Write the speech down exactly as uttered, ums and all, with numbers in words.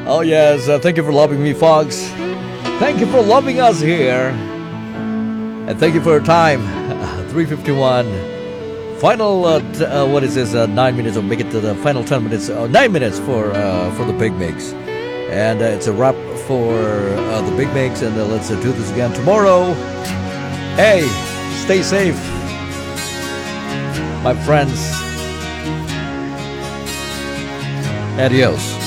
Oh yes, uh, thank you for loving me, folks. Thank you for loving us here, and thank you for your time. three fifty-one. Final. Uh, t- uh, what is this? Uh, nine minutes. Or make it to the final ten minutes. Uh, nine minutes for uh, for the big mix, and uh, it's a wrap for uh, the big mix. And uh, let's uh, do this again tomorrow. Hey, stay safe, my friends. Adios.